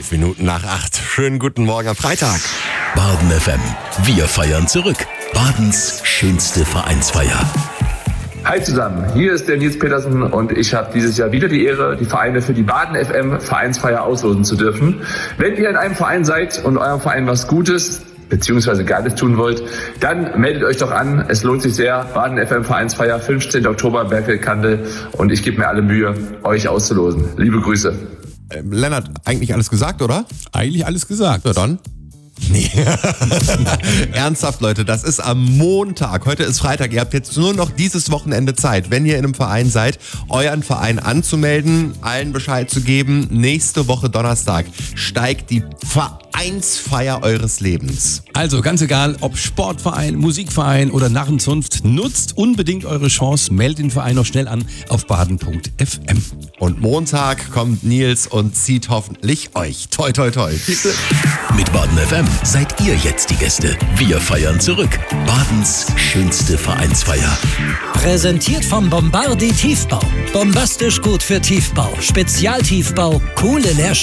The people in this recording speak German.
5 Minuten nach 8. Schönen guten Morgen am Freitag. Baden FM. Wir feiern zurück. Badens schönste Vereinsfeier. Hi zusammen, hier ist der Nils Petersen und ich habe dieses Jahr wieder die Ehre, die Vereine für die Baden FM Vereinsfeier auslosen zu dürfen. Wenn ihr in einem Verein seid und eurem Verein was Gutes bzw. Geiles tun wollt, dann meldet euch doch an. Es lohnt sich sehr. Baden FM Vereinsfeier, 15. Oktober, Bergfeld-Kandel, und ich gebe mir alle Mühe, euch auszulosen. Liebe Grüße. Lennart, eigentlich alles gesagt, oder? Eigentlich alles gesagt. Ja, dann. Nee. Ernsthaft, Leute, das ist am Montag. Heute ist Freitag. Ihr habt jetzt nur noch dieses Wochenende Zeit, wenn ihr in einem Verein seid, euren Verein anzumelden, allen Bescheid zu geben. Nächste Woche Donnerstag steigt die Vereinsfeier eures Lebens. Also ganz egal, ob Sportverein, Musikverein oder Narrenzunft, nutzt unbedingt eure Chance. Meldet den Verein noch schnell an auf baden.fm. Und Montag kommt Nils und zieht hoffentlich euch. Toi, toi, toi. Mit Baden FM seid ihr jetzt die Gäste. Wir feiern zurück. Badens schönste Vereinsfeier. Präsentiert vom Bombardi Tiefbau. Bombastisch gut für Tiefbau. Spezialtiefbau, coole Leerstände.